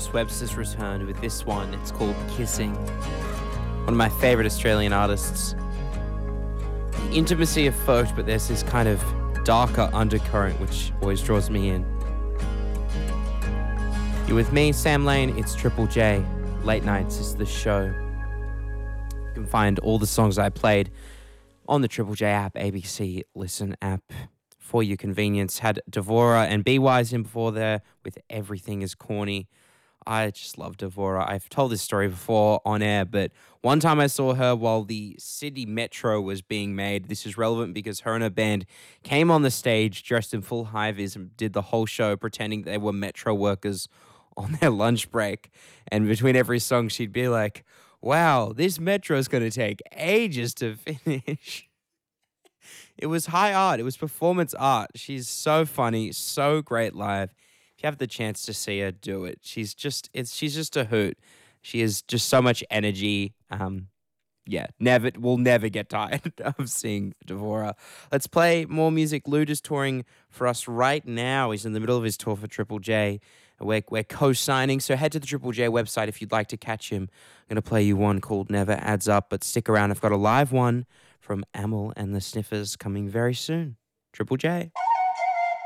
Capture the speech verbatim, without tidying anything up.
Chris Webster's returned with this one. It's called Kissing. One of my favorite Australian artists. The intimacy of folk, but there's this kind of darker undercurrent which always draws me in. You're with me, Sam Lane. It's Triple J. Late Nights is the show. You can find all the songs I played on the Triple J app, A B C Listen app. For your convenience, had Devora and Be Wise in before there with Everything is Corny. I just love Devora. I've told this story before on air, but one time I saw her while the Sydney Metro was being made. This is relevant because her and her band came on the stage dressed in full high-vis and did the whole show pretending they were Metro workers on their lunch break. And between every song, she'd be like, wow, this Metro's going to take ages to finish. It was high art. It was performance art. She's so funny, so great live. If you have the chance to see her, do it. She's just, it's she's just a hoot. She has just so much energy. Um, yeah, never, we'll never get tired of seeing Devora. Let's play more music. Lude is touring for us right now. He's in the middle of his tour for Triple J. We're, we're co-signing, so head to the Triple J website if you'd like to catch him. I'm going to play you one called Never Adds Up, but stick around. I've got a live one from Amyl and the Sniffers coming very soon. Triple J.